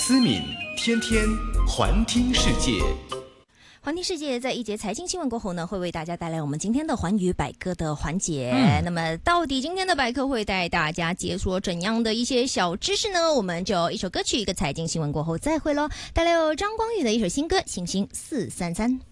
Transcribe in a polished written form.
思敏天天环听世界。 环听世界在一节财经新闻过后呢，会为大家带来我们今天的环宇百科的环节。那么到底今天的百科会带大家解说怎样的一些小知识呢？我们就一首歌曲一个财经新闻过后再会咯。带来有张光宇的一首新歌《星星433》。